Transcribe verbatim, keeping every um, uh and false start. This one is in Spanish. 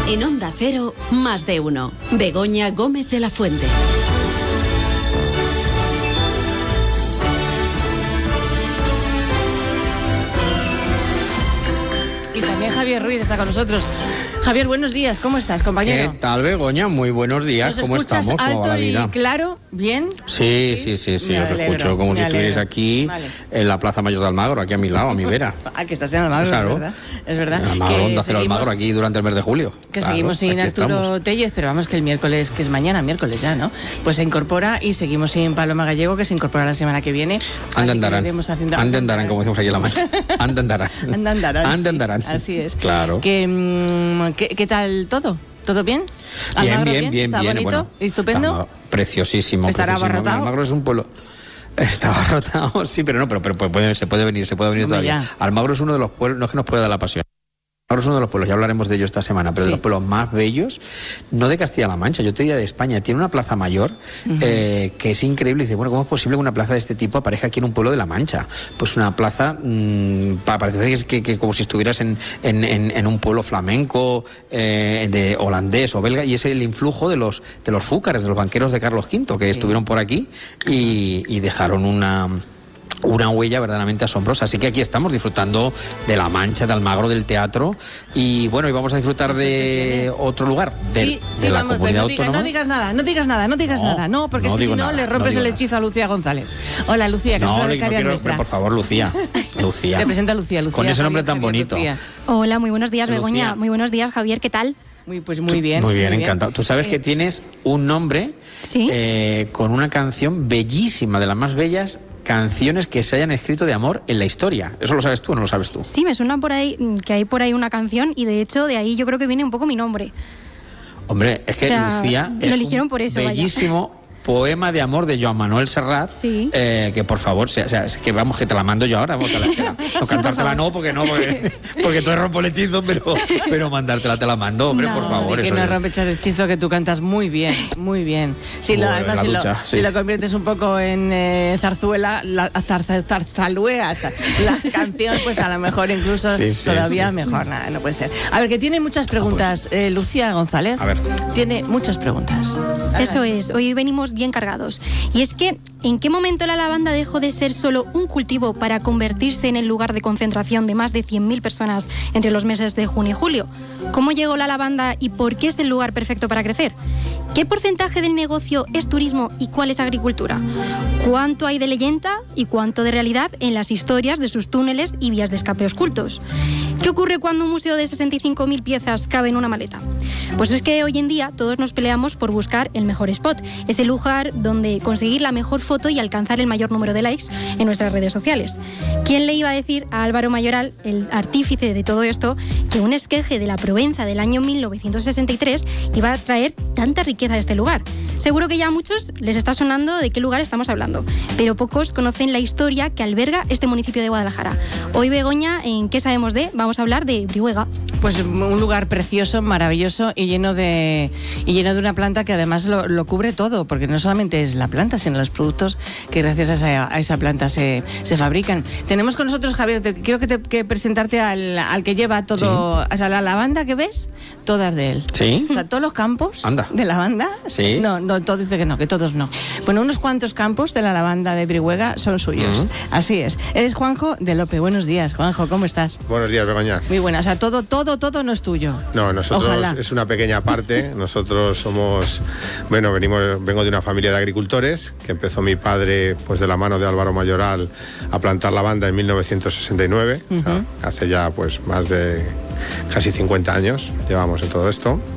En Onda Cero, más de uno. Begoña Gómez de la Fuente. Y también Javier Ruiz está con nosotros. Javier, buenos días, ¿cómo estás, compañero? ¿Qué tal, Begoña? Muy buenos días, ¿cómo estamos? ¿Nos escuchas ¿Cómo va la alto y vida? claro? ¿Bien? Sí, sí, sí, sí, Me os alegro, escucho como me si estuvierais alegro. aquí Vale. en la Plaza Mayor de Almagro, aquí a mi lado, a mi vera. Ah, que estás en Almagro, Claro. es verdad. Es verdad. En Almagro, Que Onda Cero seguimos- Almagro, aquí durante el mes de julio. Que Claro, seguimos sin aquí Arturo estamos. Tellez, pero vamos que el miércoles, que es mañana, miércoles ya, ¿no? Pues se incorpora y seguimos sin Paloma Gallego, que se incorpora la semana que viene. Así Ande que andarán, iremos haciendo- ande andarán, como decimos aquí en La Mancha. Ande andarán. Ande andarán, Ande sí. andarán. Así es. Claro. Que, mm, ¿qué, qué tal todo? ¿Todo bien? Bien, ¿Almagro bien, bien, ¿Está bien. bonito? Bueno, ¿Estupendo? está preciosísimo. ¿Estará preciosísimo. abarrotado? Almagro es un pueblo... Está abarrotado, sí, pero no, pero, pero puede- se puede venir, se puede venir Hombre, todavía. ya. Almagro es uno de los pueblos, no es que nos pueda dar la pasión. Almagro es uno de los pueblos, ya hablaremos de ello esta semana, pero Sí. de los pueblos más bellos, no de Castilla-La Mancha, yo te diría de España. Tiene una plaza mayor eh, que es increíble. Y dice, bueno, ¿cómo es posible que una plaza de este tipo aparezca aquí en un pueblo de La Mancha? Pues una plaza, mmm, pa- parece que, es que, que como si estuvieras en, en, en, en un pueblo flamenco, eh, de holandés o belga, y es el influjo de los, de los fúcares, de los banqueros de Carlos quinto, que Sí. estuvieron por aquí y, y dejaron una... una huella verdaderamente asombrosa. Así que aquí estamos disfrutando de La Mancha, de Almagro, del teatro. Y bueno, y vamos a disfrutar Pues, ¿qué de tienes? otro lugar, de, Sí, de sí, la vamos, pero comunidad no, diga- autónoma. no digas nada, no digas nada, no digas No, nada, no, porque no es que digo si no nada, le no rompes digo el nada. hechizo a Lucía González. Hola, Lucía, que es No, una le- no becaria quiero, nuestra. por favor, Lucía. Lucía. Te presenta Lucía, Lucía. Con ese nombre Javier, tan Javier, bonito. Lucía. Hola, muy buenos días, Lucía. Begoña. Muy buenos días, Javier. ¿Qué tal? Muy, pues muy bien. Muy bien, encantado. Tú sabes Eh, que tienes un nombre Sí. eh, con una canción bellísima, de las más bellas canciones que se hayan escrito de amor en la historia. ¿Eso lo sabes tú o no lo sabes tú? Sí, me suena por ahí mm, que hay por ahí una canción y de hecho de ahí yo creo que viene un poco mi nombre. Hombre, es que O sea, Lucía lo es eligieron un por eso, vaya. bellísimo poema de amor de Joan Manuel Serrat, Sí. eh, que por favor, o sea, es que vamos, que te la mando yo ahora, vamos, te la, te la- no, Sí, por cantártela favor. no, porque no, porque, porque tú rompo el hechizo, pero, pero mandártela te la mando, hombre, No, por favor. De que eso no es- rompes el hechizo, que tú cantas muy bien, muy bien. Si lo, Bueno, además, la si, lo, ducha, sí. si lo conviertes un poco en eh, zarzuela, la, zarza- zarzalueas, la canción, pues a lo mejor incluso Sí, sí, todavía sí. mejor, nada, no puede ser. A ver, que tiene muchas preguntas, eh, Lucía González. A ver. Tiene muchas preguntas. Eso es, hoy venimos bien cargados. Y es que, ¿en qué momento la lavanda dejó de ser solo un cultivo para convertirse en el lugar de concentración de más de cien mil personas entre los meses de junio y julio? ¿Cómo llegó la lavanda y por qué es el lugar perfecto para crecer? ¿Qué porcentaje del negocio es turismo y cuál es agricultura? ¿Cuánto hay de leyenda y cuánto de realidad en las historias de sus túneles y vías de escape ocultos? ¿Qué ocurre cuando un museo de sesenta y cinco mil piezas cabe en una maleta? Pues es que hoy en día todos nos peleamos por buscar el mejor spot, ese lugar donde conseguir la mejor foto y alcanzar el mayor número de likes en nuestras redes sociales. ¿Quién le iba a decir a Álvaro Mayoral, el artífice de todo esto, que un esqueje de la Provenza del año mil novecientos sesenta y tres iba a traer tanta riqueza a este lugar? Seguro que ya a muchos les está sonando de qué lugar estamos hablando, pero pocos conocen la historia que alberga este municipio de Guadalajara. Hoy, Begoña, ¿en qué sabemos de? Vamos a hablar de Brihuega. Pues un lugar precioso, maravilloso y lleno de y lleno de una planta que además lo, lo cubre todo, porque no solamente es la planta, sino los productos que gracias a esa, a esa planta se, se fabrican. Tenemos con nosotros, Javier, te, quiero que, te, que presentarte al, al que lleva todo, o sea, la lavanda que ves, todas de él. ¿Sí? O sea, todos los campos Anda. de lavanda. Sí. No, no, todo dice que no, que todos no. Bueno, unos cuantos campos de la lavanda de Brihuega son suyos. Ujú. Así es. Eres Juanjo de Lope. Buenos días, Juanjo, ¿cómo estás? Buenos días, Begoña. Muy buena. O sea, todo, todo, todo no es tuyo. No, nosotros Ojalá. es una pequeña parte. Nosotros somos, bueno, venimos, vengo de una familia de agricultores que empezó mi padre, pues de la mano de Álvaro Mayoral, a plantar lavanda en mil novecientos sesenta y nueve. O sea, hace ya, pues, más de casi cincuenta años llevamos en todo esto.